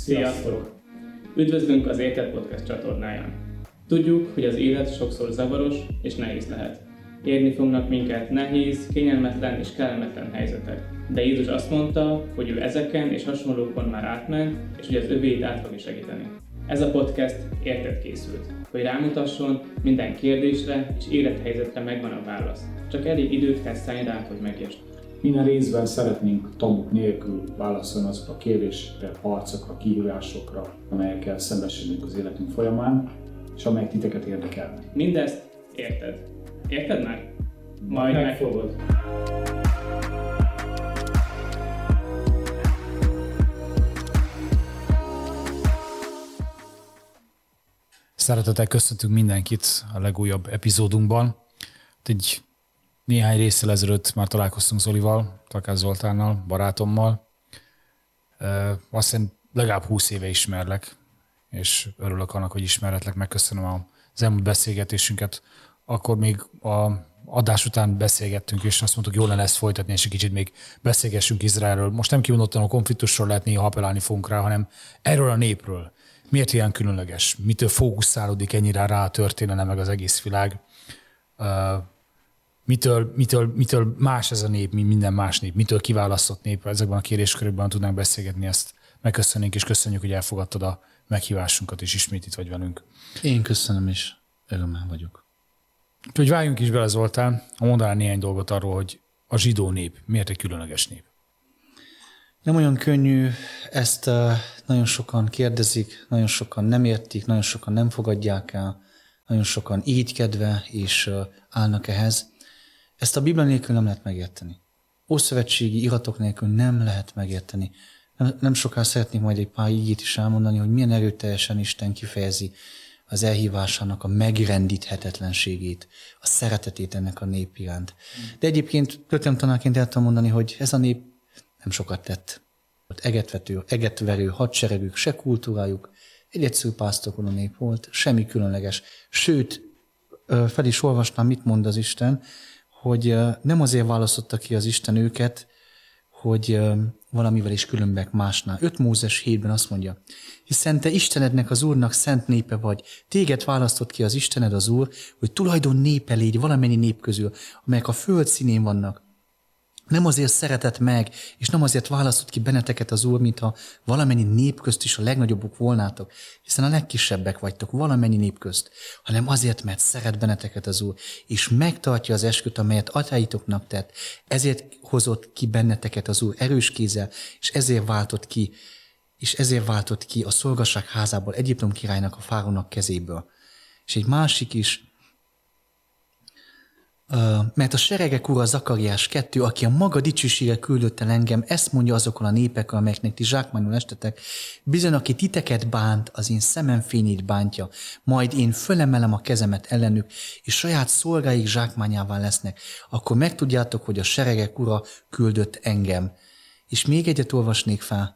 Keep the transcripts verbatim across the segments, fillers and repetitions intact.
Sziasztok! Üdvözlünk az Érted Podcast csatornáján. Tudjuk, hogy az élet sokszor zavaros és nehéz lehet. Érni fognak minket nehéz, kényelmetlen és kellemetlen helyzetek. De Jézus azt mondta, hogy ő ezeken és hasonlókon már átment, és hogy az övéit át fogja segíteni. Ez a podcast érted készült, hogy rámutasson, minden kérdésre és élethelyzetre megvan a válasz. Csak elég időt kell szállni rá, hogy megértsd. Minden részben szeretnénk tamok nélkül válaszolni azokra a kérdésekre, harcokra, kihívásokra, amelyekkel szembesülünk az életünk folyamán, és amelyek titeket érdekelnek. Mindezt érted. Érted már? Majd megfogod. Szeretettel köszöntünk mindenkit a legújabb epizódunkban. Egy néhány résszel ezelőtt már találkoztunk Zolival, Takács Zoltánnal, barátommal. Azt hiszem legalább húsz éve ismerlek, és örülök annak, hogy ismerhetlek, megköszönöm az elmúlt beszélgetésünket. Akkor még a adás után beszélgettünk, és azt mondtuk, jól lenne ezt folytatni, és egy kicsit még beszélgessünk Izraelről. Most nem kimondottan a konfliktusról lehet néha appellálni fogunk rá, hanem erről a népről. Miért ilyen különleges? Mitől fókuszálódik ennyire rá a történelem, meg az egész világ? Mitől, mitől, mitől más ez a nép, mint minden más nép? Mitől kiválasztott nép? Ezekben a kérdéskörökben tudnánk beszélgetni, ezt megköszönnénk, és köszönjük, hogy elfogadtad a meghívásunkat, és ismét itt vagy velünk. Én köszönöm, és örömmel vagyok. Úgyhogy váljunk is bele, Zoltán, mondanál néhány dolgot arról, hogy a zsidó nép miért egy különleges nép? Nem olyan könnyű, ezt nagyon sokan kérdezik, nagyon sokan nem értik, nagyon sokan nem fogadják el, nagyon sokan irigykedve és állnak ehhez. Ezt a Biblia nélkül nem lehet megérteni. Ószövetségi iratok nélkül nem lehet megérteni. Nem, nem soká szeretnék majd egy pár ígét is elmondani, hogy milyen erőteljesen Isten kifejezi az elhívásának a megrendíthetetlenségét, a szeretetét ennek a nép iránt. De egyébként történelemtanárként el tudom mondani, hogy ez a nép nem sokat tett. Egetvető, egetverő hadseregük, se kultúrájuk, egy egyszerű pásztorkodó nép volt, semmi különleges. Sőt, fel is olvastam, mit mond az Isten, hogy nem azért választotta ki az Isten őket, hogy valamivel is különbek másnál. öt Mózes hétben azt mondja, hiszen te Istenednek, az Úrnak szent népe vagy, téged választott ki az Istened, az Úr, hogy tulajdon népe légy valamennyi nép közül, amelyek a föld színén vannak. Nem azért szeretett meg, és nem azért választott ki benneteket az Úr, mintha valamennyi nép közt is a legnagyobbak volnátok, hiszen a legkisebbek vagytok valamennyi nép közt, hanem azért, mert szeret benneteket az Úr, és megtartja az esküt, amelyet atyáitoknak tett. Ezért hozott ki benneteket az Úr erős kézzel, és ezért váltott ki, és ezért váltott ki a szolgasság házából, Egyiptom királynak, a fárónak kezéből. És egy másik is, Uh, mert a seregek ura Zakariás kettő, aki a maga dicsősége küldött el engem, ezt mondja azokon a népekkel, amelyeknek ti zsákmányul estetek, bizony, aki titeket bánt, az én szemem fényét bántja, majd én fölemelem a kezemet ellenük, és saját szolgáik zsákmányává lesznek, akkor megtudjátok, hogy a seregek ura küldött engem. És még egyet olvasnék fel.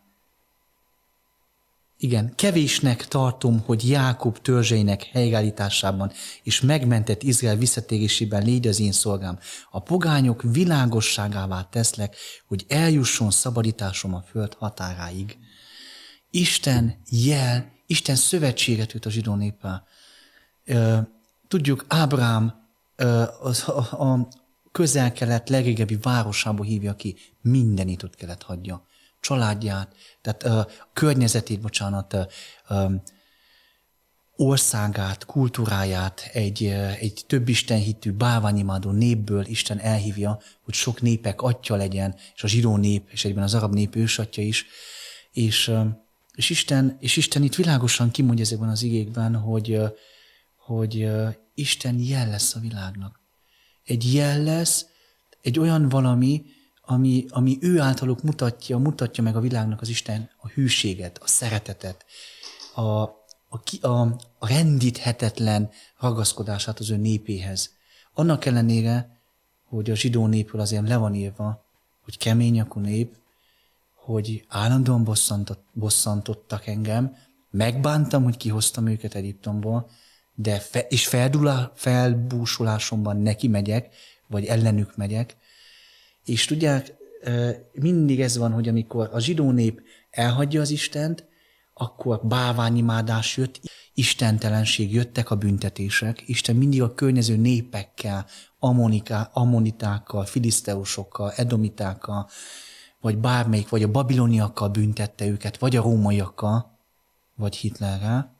Igen, kevésnek tartom, hogy Jákob törzseinek helyreállításában és megmentett Izrael visszatérésében légy az én szolgám. A pogányok világosságává teszlek, hogy eljusson szabadításom a föld határáig. Isten jel, Isten szövetséget jut a zsidó néppel. Tudjuk, Ábrám a közel-kelet legrégebbi városába hívja ki, mindenit ott kellett hagyja. Családját, tehát uh, környezetét, bocsánat, uh, országát, kultúráját egy, uh, egy több istenhitű, bálványimádó népből Isten elhívja, hogy sok népek atya legyen, és a zsidó nép, és egyben az arab nép ősatja is. És, uh, és, Isten, és Isten itt világosan kimondja ezekben az igékben, hogy, uh, hogy uh, Isten jel lesz a világnak. Egy jel lesz, egy olyan valami, Ami, ami ő általuk mutatja, mutatja meg a világnak az Isten a hűséget, a szeretetet, a, a, a, a rendíthetetlen ragaszkodását az ő népéhez. Annak ellenére, hogy a zsidó népről azért le van írva, hogy kemény nyakú nép, hogy állandóan bosszantott, bosszantottak engem, megbántam, hogy kihoztam őket Egyiptomból, de fe, és feldulá, felbúsulásomban neki megyek, vagy ellenük megyek. És tudják, mindig ez van, hogy amikor a zsidó nép elhagyja az Istent, akkor bálványimádás jött, istentelenség, jöttek a büntetések. Isten mindig a környező népekkel, ammoniká, ammonitákkal, filiszteusokkal, edomitákkal, vagy bármelyik, vagy a babiloniakkal büntette őket, vagy a rómaiakkal, vagy Hitlerrel.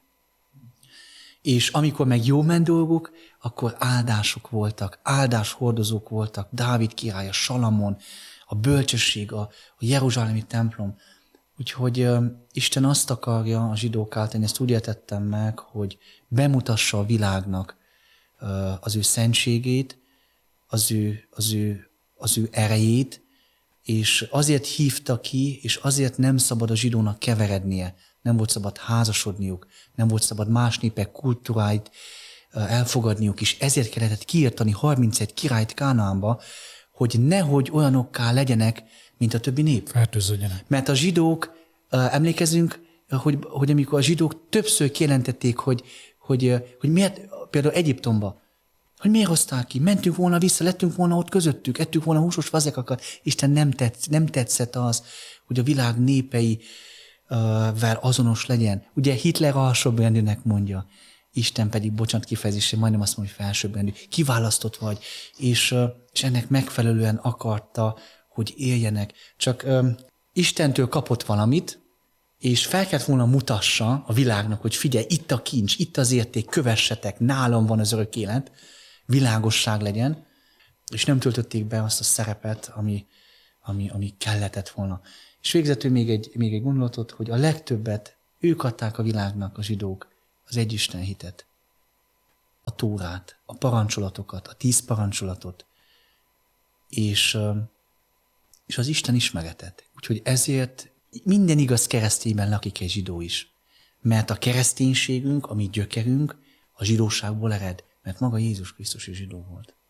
És amikor meg jó ment dolguk, akkor áldások voltak, áldáshordozók voltak, Dávid király, a Salamon, a bölcsesség, a, a jeruzsálemi templom. Úgyhogy uh, Isten azt akarja a zsidók által, én ezt úgy értettem meg, hogy bemutassa a világnak uh, az ő szentségét, az ő, az, ő, az ő erejét, és azért hívta ki, és azért nem szabad a zsidónak keverednie, nem volt szabad házasodniuk, nem volt szabad más népek kultúráit elfogadniuk, és ezért kellett kiirtani harmincegy királyt Kánaánba, hogy nehogy olyanokká legyenek, mint a többi nép. Fertőződjenek. Mert a zsidók, emlékezünk, hogy, hogy amikor a zsidók többször kijelentették, hogy, hogy, hogy miért, például Egyiptomba, hogy miért hozták ki, mentünk volna vissza, lettünk volna ott közöttük, ettük volna húsos fazekakat. Isten nem, tetsz, nem tetszett az, hogy a világ népeivel azonos legyen. Ugye Hitler alsóbbrendűnek mondja, Isten pedig, bocsánat kifejezésre, majdnem azt mondja, hogy felsőbbrendű. Kiválasztott vagy, és, és ennek megfelelően akarta, hogy éljenek. Csak um, Istentől kapott valamit, és fel kellett volna mutassa a világnak, hogy figyelj, itt a kincs, itt az érték, kövessetek, nálam van az örök élet, világosság legyen, és nem töltötték be azt a szerepet, ami, ami, ami kelletett volna. És végzetül még egy, még egy gondolatot, hogy a legtöbbet ők adták a világnak, a zsidók, az egyisten hitet, a Tórát, a parancsolatokat, a tíz parancsolatot, és, és az Isten ismeretet. Úgyhogy ezért minden igaz keresztényben lakik egy zsidó is. Mert a kereszténységünk, a mi gyökerünk, a zsidóságból ered, mert maga Jézus Krisztus is zsidó volt.